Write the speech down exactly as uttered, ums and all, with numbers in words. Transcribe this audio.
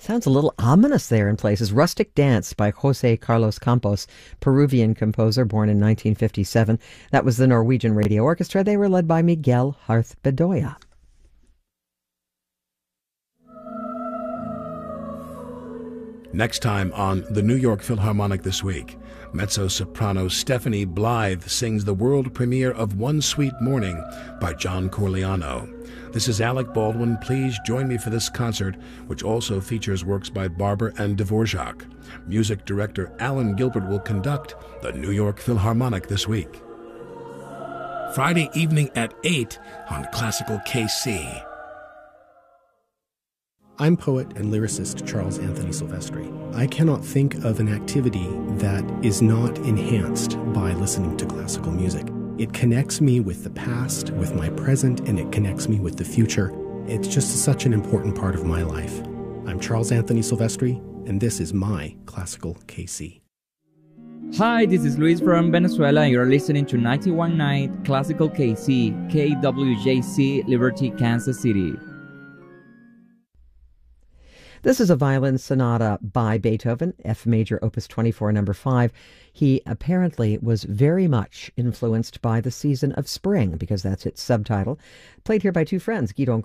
Sounds a little ominous there in places. Rustic Dance by Jose Carlos Campos, Peruvian composer born in nineteen fifty-seven. That was the Norwegian Radio Orchestra. They were led by Miguel Harth Bedoya. Next time on the New York Philharmonic This Week, mezzo-soprano Stephanie Blythe sings the world premiere of One Sweet Morning by John Corigliano. This is Alec Baldwin. Please join me for this concert, which also features works by Barber and Dvorak. Music director Alan Gilbert will conduct the New York Philharmonic This Week. Friday evening at eight on Classical K C. I'm poet and lyricist Charles Anthony Silvestri. I cannot think of an activity that is not enhanced by listening to classical music. It connects me with the past, with my present, and it connects me with the future. It's just such an important part of my life. I'm Charles Anthony Silvestri, and this is my Classical K C. Hi, this is Luis from Venezuela, and you're listening to ninety-one point nine Classical K C, K W J C, Liberty, Kansas City. This is a violin sonata by Beethoven, F major, opus twenty-four, number five. He apparently was very much influenced by the season of spring, because that's its subtitle. Played here by two friends, Guido